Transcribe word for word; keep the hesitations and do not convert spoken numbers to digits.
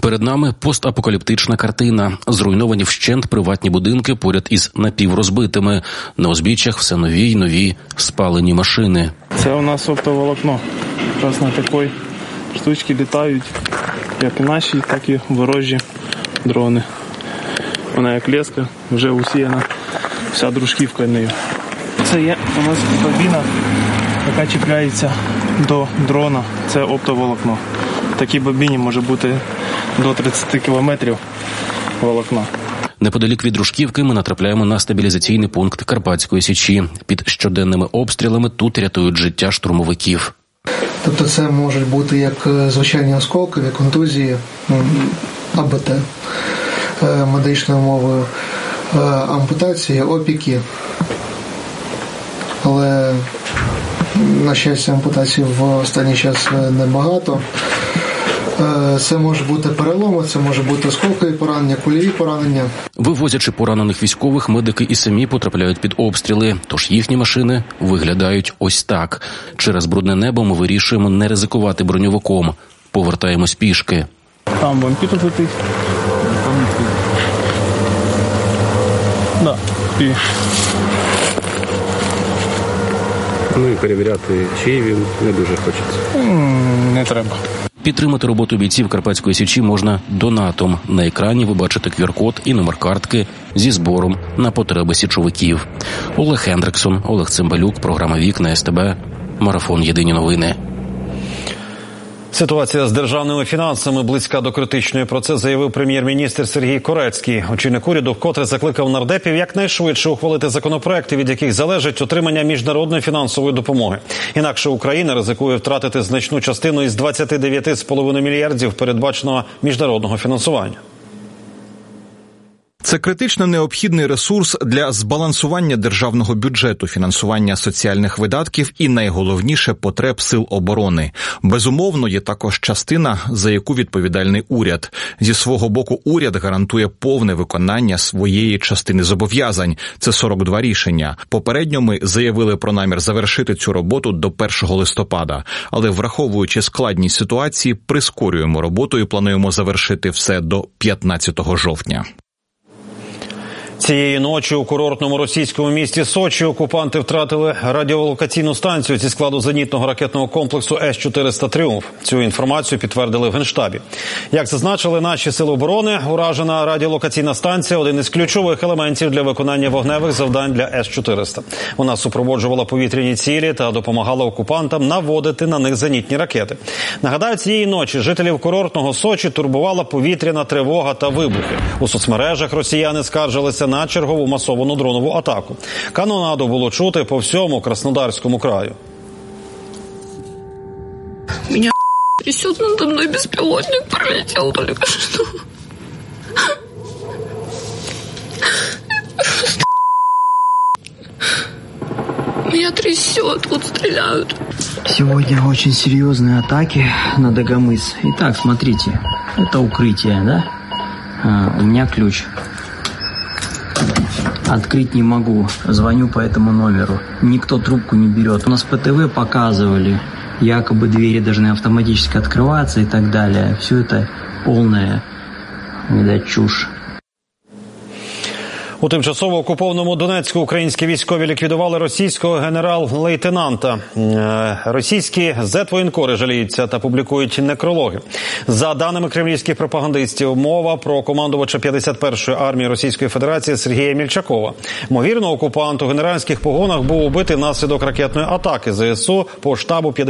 Перед нами постапокаліптична картина. Зруйновані вщент приватні будинки поряд із напіврозбитими. На узбіччях все нові й нові спалені машини. Це у нас оптоволокно. Якраз на такій штучці літають як наші, так і ворожі дрони. Вона як леска, вже усіяна вся дружківка нею. Це є у нас бобіна, яка чіпляється до дрона. Це оптоволокно. В такій бобіні може бути до тридцять кілометрів волокна. Неподалік від Дружківки ми натрапляємо на стабілізаційний пункт Карпатської Січі. Під щоденними обстрілами тут рятують життя штурмовиків. Тобто це можуть бути як звичайні осколкові, контузії, АБТ, медичною мовою, ампутації, опіки. Але, на щастя, ампутацій в останній час небагато. Це може бути переломи, це може бути осколкові поранення, кульові поранення. Вивозячи поранених військових, медики і самі потрапляють під обстріли, тож їхні машини виглядають ось так. Через брудне небо ми вирішуємо не ризикувати броньовиком. Повертаємось пішки. Там вампір летить. Да. І... Ну і перевіряти, чий він, не дуже хочеться. Не треба. Підтримати роботу бійців Карпатської Січі можна донатом. На екрані ви бачите кю ар-код і номер картки зі збором на потреби січовиків. Олег Хендриксон, Олег Цимбалюк, програма «Вікна», ес те бе, марафон «Єдині новини». Ситуація з державними фінансами близька до критичної. Про це заявив прем'єр-міністр Сергій Корецький. Очільник уряду вкотре закликав нардепів якнайшвидше ухвалити законопроекти, від яких залежить отримання міжнародної фінансової допомоги. Інакше Україна ризикує втратити значну частину із двадцяти дев'яти цілих п'ять десятих мільярдів передбаченого міжнародного фінансування. Це критично необхідний ресурс для збалансування державного бюджету, фінансування соціальних видатків і, найголовніше, потреб сил оборони. Безумовно, є також частина, за яку відповідальний уряд. Зі свого боку, уряд гарантує повне виконання своєї частини зобов'язань. Це сорок два рішення. Попередньо ми заявили про намір завершити цю роботу до першого листопада. Але, враховуючи складність ситуації, прискорюємо роботу і плануємо завершити все до п'ятнадцятого жовтня. Цієї ночі у курортному російському місті Сочі окупанти втратили радіолокаційну станцію зі складу зенітного ракетного комплексу С чотириста «Тріумф». Цю інформацію підтвердили в Генштабі. Як зазначили наші сили оборони, уражена радіолокаційна станція – один із ключових елементів для виконання вогневих завдань для С чотириста. Вона супроводжувала повітряні цілі та допомагала окупантам наводити на них зенітні ракети. Нагадаю, цієї ночі жителів курортного Сочі турбувала повітряна тривога та вибухи. У соцмережах росіяни скаржилися на чергову масовану дронову атаку. Канонаду було чути по всьому Краснодарському краю. Меня трясет, надо мной беспилотник пролетел только что. Меня трясет, вот стреляют. Сегодня очень серьезные атаки на Дагомыс. Итак, смотрите, это укрытие, да? А, у меня ключ. Открыть не могу. Звоню по этому номеру. Никто трубку не берет. У нас по ТВ показывали, якобы двери должны автоматически открываться и так далее. Все это полная, видать, чушь. У тимчасово окупованому Донецьку українські військові ліквідували російського генерал-лейтенанта. Російські зет-воєнкори жаліються та публікують некрологи. За даними кремлівських пропагандистів, мова про командувача п'ятдесят першої армії Російської Федерації Сергія Мільчакова. Ймовірно, окупант у генеральських погонах був убитий внаслідок ракетної атаки зе ес у по штабу